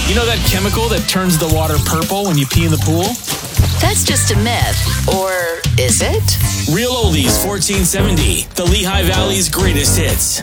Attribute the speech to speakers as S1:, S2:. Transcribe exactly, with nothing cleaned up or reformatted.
S1: You know that chemical that turns the water purple when you pee in the pool?
S2: That's just a myth. Or is it?
S1: Real Oldies fourteen seventy, the Lehigh Valley's greatest hits.